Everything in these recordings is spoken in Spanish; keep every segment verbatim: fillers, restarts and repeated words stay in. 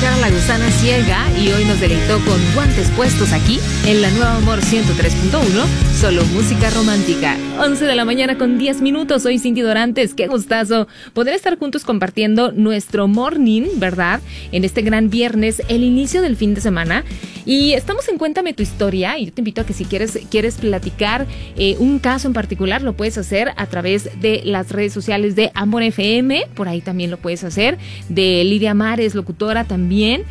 escuchar a La Gusana Ciega y hoy nos deleitó con Guantes Puestos aquí en la Nueva Amor ciento tres punto uno, solo música romántica. once de la mañana con diez minutos, soy Cindy Dorantes, qué gustazo poder estar juntos compartiendo nuestro morning, ¿verdad? En este gran viernes, el inicio del fin de semana. Y estamos en Cuéntame tu Historia y yo te invito a que si quieres, quieres platicar eh, un caso en particular, lo puedes hacer a través de las redes sociales de Amor F M, por ahí también lo puedes hacer, de Lidia Mares, locutora también,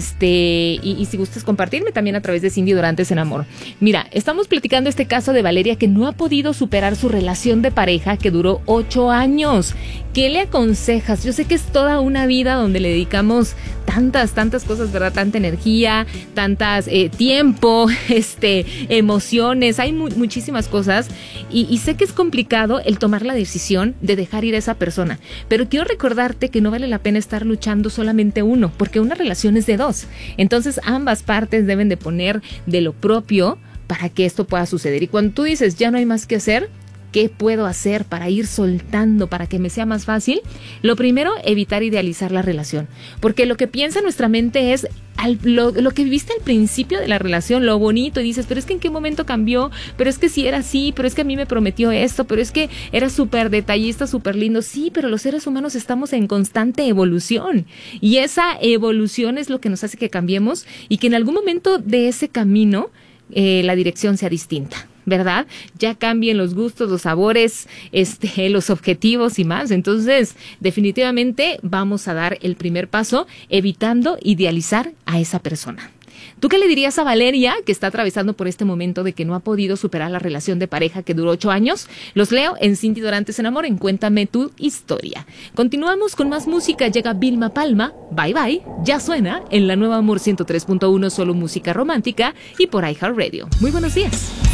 este y, y si gustas compartirme también a través de Cindy Dorantes en Amor. Mira, estamos platicando este caso de Valeria que no ha podido superar su relación de pareja que duró ocho años. ¿Qué le aconsejas? Yo sé que es toda una vida donde le dedicamos tantas, tantas cosas, ¿verdad? Tanta energía, tantas eh, tiempo, este, emociones, hay mu- muchísimas cosas y, y sé que es complicado el tomar la decisión de dejar ir a esa persona, pero quiero recordarte que no vale la pena estar luchando solamente uno, porque una relación es de dos, entonces ambas partes deben de poner de lo propio para que esto pueda suceder. Y cuando tú dices, ya no hay más que hacer, ¿qué puedo hacer para ir soltando, para que me sea más fácil? Lo primero, evitar idealizar la relación. Porque lo que piensa nuestra mente es al, lo, lo que viviste al principio de la relación, lo bonito, y dices, pero es que en qué momento cambió, pero es que sí era así, pero es que a mí me prometió esto, pero es que era súper detallista, súper lindo. Sí, pero los seres humanos estamos en constante evolución. Y esa evolución es lo que nos hace que cambiemos y que en algún momento de ese camino eh, la dirección sea distinta, ¿verdad? Ya cambien los gustos, los sabores, este, los objetivos y más. Entonces, definitivamente vamos a dar el primer paso evitando idealizar a esa persona. ¿Tú qué le dirías a Valeria, que está atravesando por este momento de que no ha podido superar la relación de pareja que duró ocho años? Los leo en Cindy Dorantes en Amor, en Cuéntame tu Historia. Continuamos con más música. Llega Vilma Palma, Bye Bye, ya suena en la Nueva Amor ciento tres punto uno, solo música romántica y por iHeartRadio. Muy buenos días.